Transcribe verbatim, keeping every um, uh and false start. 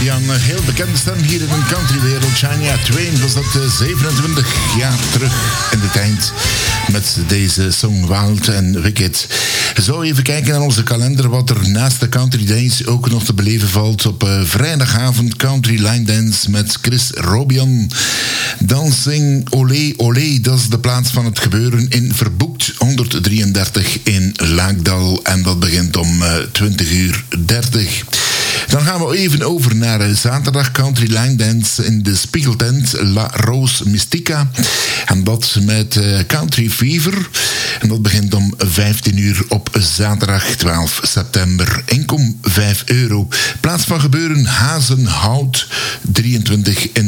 Ja, een heel bekende stem hier in een countrywereld. Shania Twain was dat zevenentwintig jaar terug in de tijd met deze song Wild and Wicked. Zo even kijken naar onze kalender, wat er naast de Country Days ook nog te beleven valt. Op uh, vrijdagavond Country Line Dance met Chris Robian. Dancing Olé Olé, dat is de plaats van het gebeuren in Verboekt honderddrieëndertig in Laakdal. En dat begint om uh, twintig uur dertig. Dan gaan we even over naar zaterdag Country Line Dance in de Spiegeltent La Rose Mystica. En dat met uh, Country Fever. En dat begint om vijftien uur op zaterdag twaalf september. Inkom vijf euro. Plaats van gebeuren Hazenhout drieëntwintig in